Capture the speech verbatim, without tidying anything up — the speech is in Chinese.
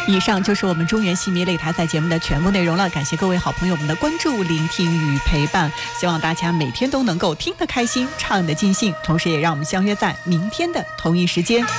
以上就是我们中原戏迷擂台赛节目的全部内容了，感谢各位好朋友们的关注、聆听与陪伴，希望大家每天都能够听得开心，唱得尽兴，同时也让我们相约在明天的同一时间。